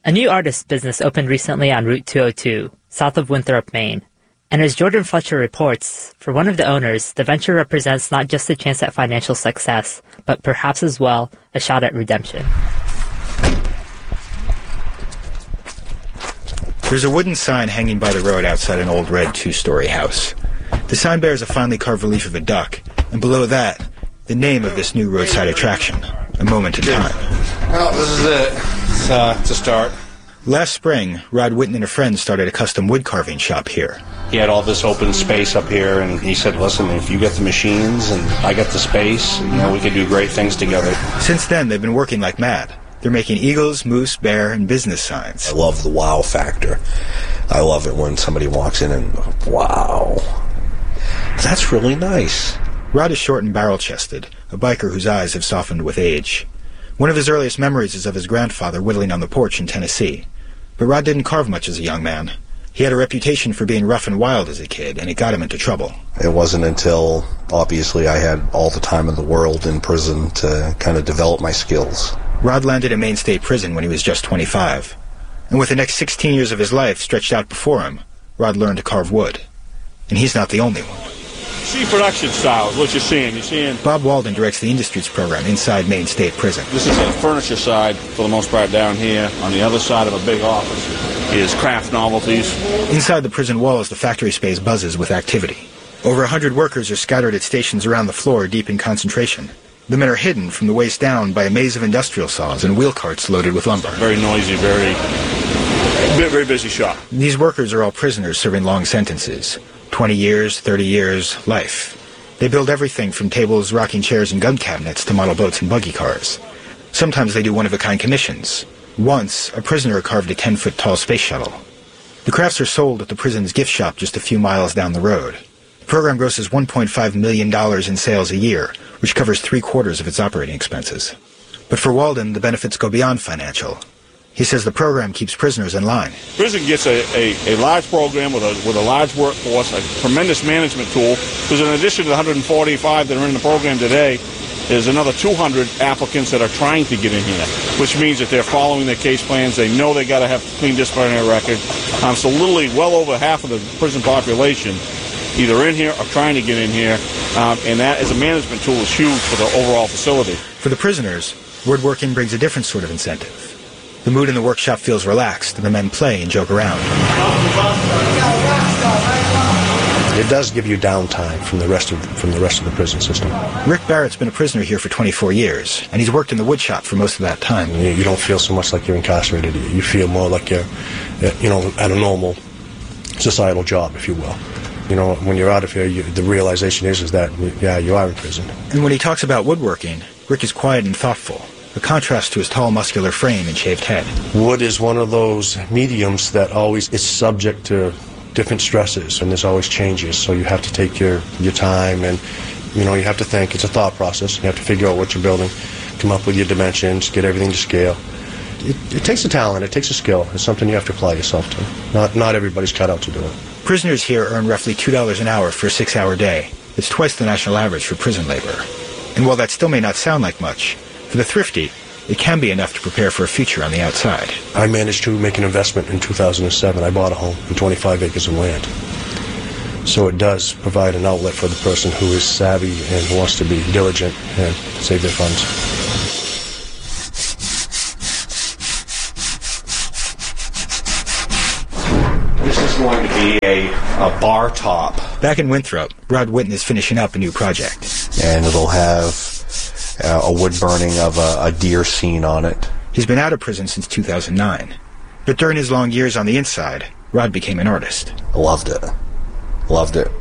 A new artist business opened recently on Route 202, south of Winthrop, Maine. And as Jordan Fletcher reports, for one of the owners, the venture represents not just a chance at financial success, but perhaps as well, a shot at redemption. There's a wooden sign hanging by the road outside an old red two-story house. The sign bears a finely carved relief of a duck, and below that, the name of this new roadside attraction, A Moment in Time. Well, this is it. It's a start. Last spring, Rod Whitten and a friend started a custom wood carving shop here. He had all this open space up here, and he said, listen, if you get the machines and I get the space, we could do great things together. Since then, they've been working like mad. They're making eagles, moose, bear, and business signs. I love the wow factor. I love it when somebody walks in and, wow, that's really nice. Rod is short and barrel-chested, a biker whose eyes have softened with age. One of his earliest memories is of his grandfather whittling on the porch in Tennessee. But Rod didn't carve much as a young man. He had a reputation for being rough and wild as a kid, and it got him into trouble. It wasn't until, obviously, I had all the time in the world in prison to kind of develop my skills. Rod landed at Maine State Prison when he was just 25. And with the next 16 years of his life stretched out before him, Rod learned to carve wood. And he's not the only one. See production style is what you're seeing. You're seeing Bob Walden directs the Industries program inside Maine State Prison. This is the furniture side, for the most part, down here. On the other side of a big office is craft novelties. Inside the prison walls, the factory space buzzes with activity. Over 100 workers are scattered at stations around the floor, deep in concentration. The men are hidden from the waist down by a maze of industrial saws and wheel carts loaded with lumber. Very noisy, very busy shop. These workers are all prisoners serving long sentences. 20 years, 30 years, life. They build everything from tables, rocking chairs, and gun cabinets to model boats and buggy cars. Sometimes they do one-of-a-kind commissions. Once, a prisoner carved a 10-foot-tall space shuttle. The crafts are sold at the prison's gift shop just a few miles down the road. The program grosses $1.5 million in sales a year, which covers 3/4 of its operating expenses. But for Walden, the benefits go beyond financial. He says the program keeps prisoners in line. Prison gets a large program with a large workforce, a tremendous management tool, because in addition to the 145 that are in the program today, there's another 200 applicants that are trying to get in here, which means that they're following their case plans. They know they got to have a clean disciplinary record. So literally well over half of the prison population either in here or trying to get in here, and that as a management tool is huge for the overall facility. For the prisoners, woodworking brings a different sort of incentive. The mood in the workshop feels relaxed, and the men play and joke around. It does give you downtime from the rest of the prison system. Rick Barrett's been a prisoner here for 24 years, and he's worked in the woodshop for most of that time. You don't feel so much like you're incarcerated. You feel more like you're, at a normal societal job, if you will. When you're out of here, the realization is that, yeah, you are in prison. And when he talks about woodworking, Rick is quiet and thoughtful, a contrast to his tall, muscular frame and shaved head. Wood is one of those mediums that always is subject to different stresses, and there's always changes, so you have to take your time, and you have to think. It's a thought process. You have to figure out what you're building, come up with your dimensions, get everything to scale. It takes a talent, it takes a skill. It's something you have to apply yourself to. Not everybody's cut out to do it. Prisoners here earn roughly $2 an hour for a 6-hour day. It's twice the national average for prison labor. And while that still may not sound like much, for the thrifty, it can be enough to prepare for a future on the outside. I managed to make an investment in 2007. I bought a home and 25 acres of land. So it does provide an outlet for the person who is savvy and wants to be diligent and save their funds. This is going to be a bar top. Back in Winthrop, Rod Whitten is finishing up a new project. And it'll have a wood burning of a deer scene on it. He's been out of prison since 2009. But during his long years on the inside, Rod became an artist. I loved it. Loved it.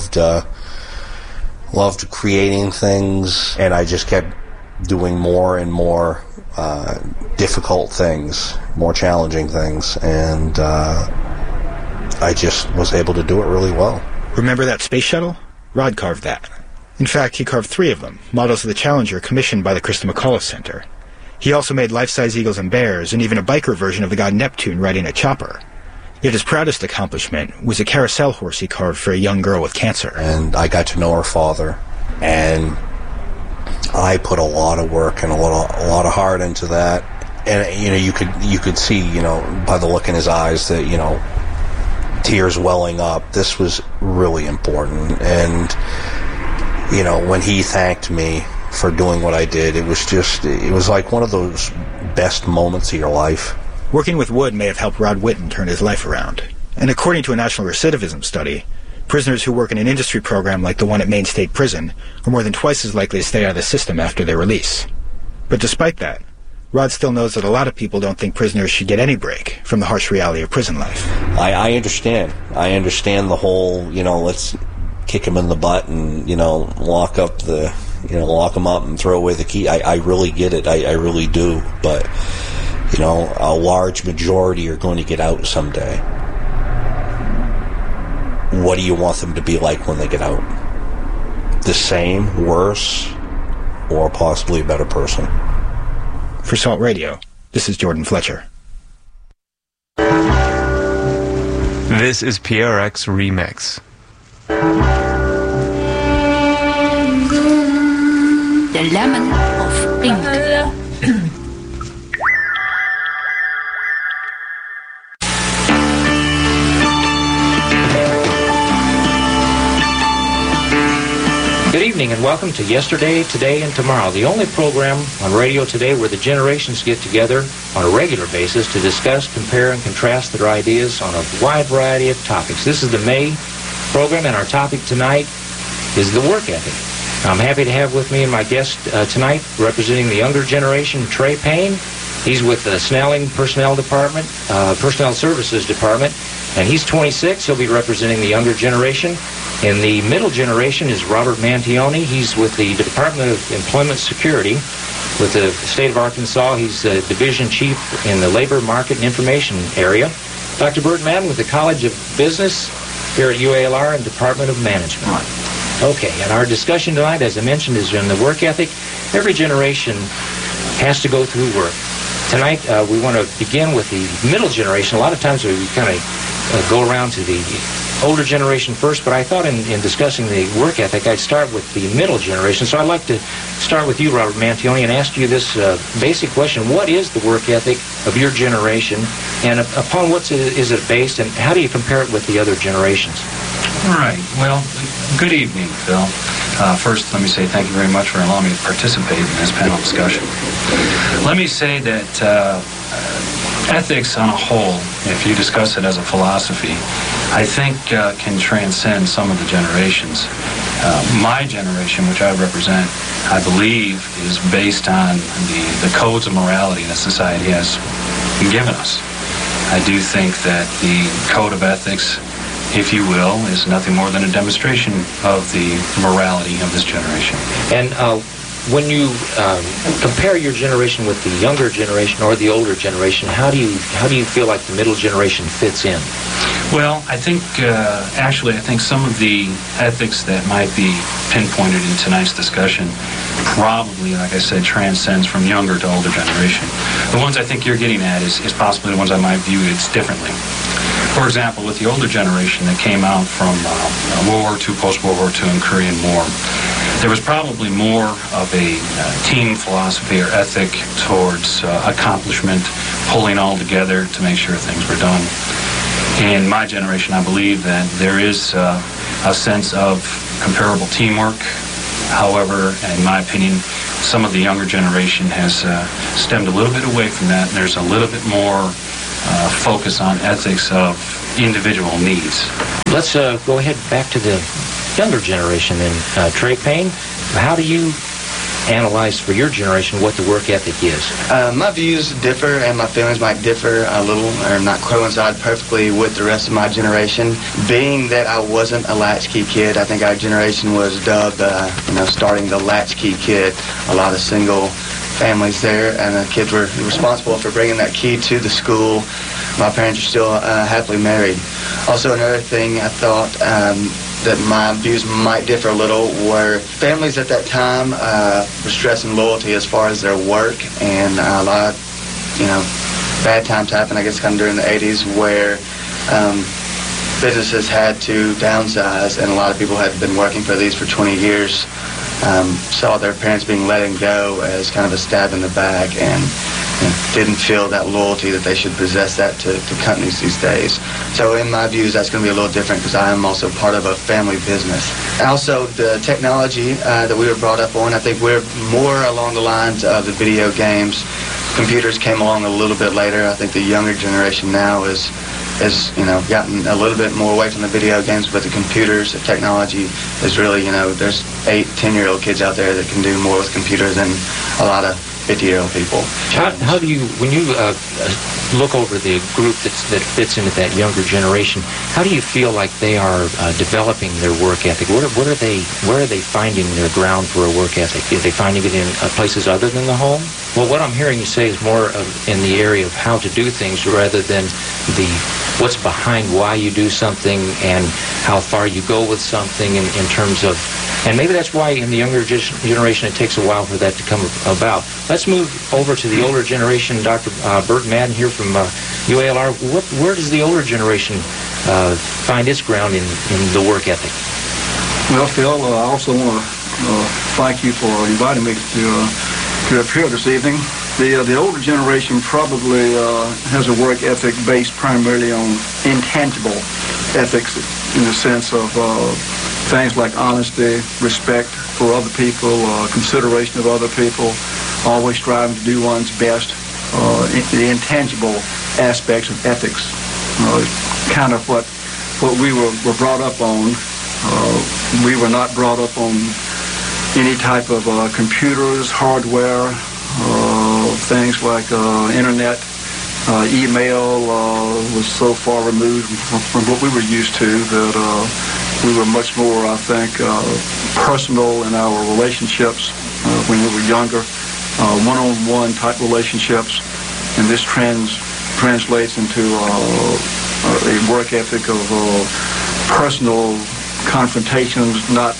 Loved creating things, and I just kept doing more and more difficult things, more challenging things, and I just was able to do it really well. Remember that space shuttle? Rod carved that. In fact, he carved 3 of them, models of the Challenger commissioned by the Christa McAuliffe Center. He also made life-size eagles and bears, and even a biker version of the god Neptune riding a chopper. Yet his proudest accomplishment was a carousel horse he carved for a young girl with cancer. And I got to know her father, and I put a lot of work and a lot of heart into that. And you could see, by the look in his eyes that, tears welling up. This was really important. And, when he thanked me for doing what I did, it was like one of those best moments of your life. Working with Wood may have helped Rod Whitten turn his life around. And according to a national recidivism study, prisoners who work in an industry program like the one at Maine State Prison are more than twice as likely to stay out of the system after their release. But despite that, Rod still knows that a lot of people don't think prisoners should get any break from the harsh reality of prison life. I understand. I understand the whole, let's kick him in the butt and, lock him up and throw away the key. I really get it. I really do. But, a large majority are going to get out someday. What do you want them to be like when they get out? The same, worse, or possibly a better person? For Salt Radio, this is Jordan Fletcher. This is PRX Remix. The Lemon of Pink. Good evening and welcome to Yesterday, Today, and Tomorrow, the only program on radio today where the generations get together on a regular basis to discuss, compare, and contrast their ideas on a wide variety of topics. This is the May program, and our topic tonight is the work ethic. I'm happy to have with me and my guest tonight, representing the younger generation, Trey Payne. He's with the Snelling Personnel Department, Personnel Services Department, and he's 26. He'll be representing the younger generation. In the middle generation is Robert Mantione. He's with the Department of Employment Security with the state of Arkansas. He's division chief in the labor market and information area. Dr. Bert Madden with the College of Business here at UALR and Department of Management. Okay, and our discussion tonight, as I mentioned, is on the work ethic. Every generation has to go through work. Tonight, we want to begin with the middle generation. A lot of times we kind of go around to the older generation first, but I thought in discussing the work ethic, I'd start with the middle generation. So I'd like to start with you, Robert Mantione, and ask you this basic question. What is the work ethic of your generation, and upon what is it based, and how do you compare it with the other generations? All right. Well, good evening, Phil. First, let me say thank you very much for allowing me to participate in this panel discussion. Let me say that ethics on a whole, if you discuss it as a philosophy, I think can transcend some of the generations. My generation, which I represent, I believe is based on the codes of morality that society has given us. I do think that the code of ethics, if you will, is nothing more than a demonstration of the morality of this generation. And when you compare your generation with the younger generation or the older generation, how do you feel like the middle generation fits in? Well, I think I think some of the ethics that might be pinpointed in tonight's discussion probably, like I said, transcends from younger to older generation. The ones I think you're getting at is possibly the ones I might view it differently. For example, with the older generation that came out from World War II, post-World War II, and Korean War, there was probably more of a team philosophy or ethic towards accomplishment, pulling all together to make sure things were done. In my generation, I believe that there is a sense of comparable teamwork. However, in my opinion, some of the younger generation has stemmed a little bit away from that, and there's a little bit more focus on ethics of individual needs. Let's go ahead back to the younger generation then. Trey Payne, how do you analyze for your generation what the work ethic is? My views differ and my feelings might differ a little or not coincide perfectly with the rest of my generation. Being that I wasn't a latchkey kid, I think our generation was dubbed, starting the latchkey kid. A lot of single families there, and the kids were responsible for bringing that key to the school. My parents are still happily married. Also, another thing I thought that my views might differ a little were families at that time were stressing loyalty as far as their work, and a lot of, bad times happened, I guess, kind of during the 80s where businesses had to downsize, and a lot of people had been working for these for 20 years. Saw their parents being let go as kind of a stab in the back, and didn't feel that loyalty that they should possess that to companies these days. So in my views, that's going to be a little different because I am also part of a family business. Also, the technology that we were brought up on, I think we're more along the lines of the video games. Computers came along a little bit later. I think the younger generation now has gotten a little bit more away from the video games, but the computers, the technology is really, there's 8-10-year-old kids out there that can do more with computers than a lot of 50-year-old people. How do you, when you look over the group that fits into that younger generation, how do you feel like they are developing their work ethic? Where are they finding their ground for a work ethic? Are they finding it in places other than the home? Well, what I'm hearing you say is more in the area of how to do things rather than what's behind why you do something and how far you go with something in terms of, and maybe that's why in the younger generation it takes a while for that to come about. Let's move over to the older generation. Dr. Bert Madden here from UALR. Where does the older generation find its ground in the work ethic? Well, Phil, I also want to thank you for inviting me to appear this evening. The older generation probably has a work ethic based primarily on intangible ethics in the sense of things like honesty, respect for other people, consideration of other people, always striving to do one's best, the intangible aspects of ethics, kind of what we were brought up on. We were not brought up on any type of computers, hardware, things like internet, email was so far removed from what we were used to that we were much more, I think, personal in our relationships when we were younger, one-on-one type relationships, and this translates into a work ethic of personal confrontations, not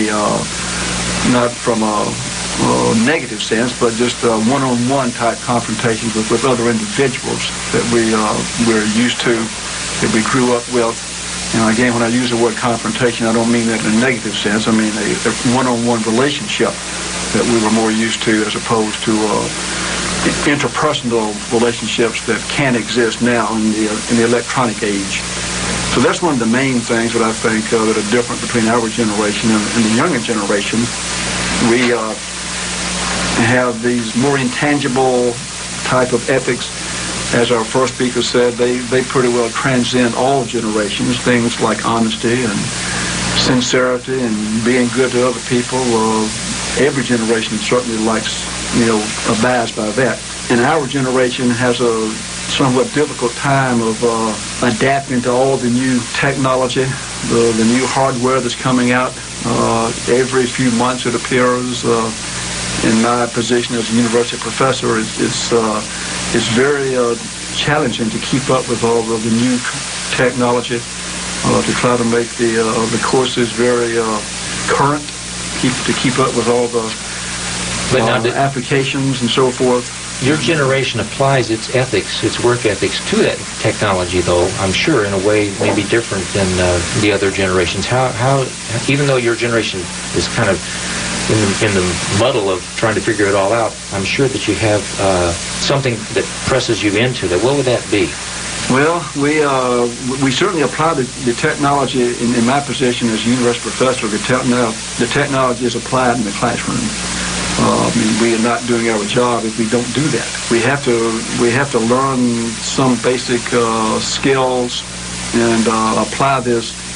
from a negative sense, but just one-on-one type confrontations with other individuals that we're used to, that we grew up with. And again, when I use the word confrontation, I don't mean that in a negative sense. I mean a one-on-one relationship that we were more used to, as opposed to interpersonal relationships that can exist now in the electronic age. So that's one of the main things that I think that are different between our generation and the younger generation. We have these more intangible type of ethics. As our first speaker said, they pretty well transcend all generations, things like honesty and sincerity and being good to other people. Every generation certainly abides by that. And our generation has a somewhat difficult time of adapting to all the new technology, the new hardware that's coming out. Every few months it appears. In my position as a university professor, it's very challenging to keep up with all of the new technology, to try to make the courses very current, to keep up with all the applications and so forth. Your generation applies its ethics, its work ethics to that technology, though, I'm sure, in a way maybe different than the other generations. How, even though your generation is kind of in the muddle of trying to figure it all out, I'm sure that you have something that presses you into that. What would that be? Well, we certainly apply the technology in my position as a university professor. The technology is applied in the classroom. We are not doing our job if we don't do that. We have to learn some basic skills and apply this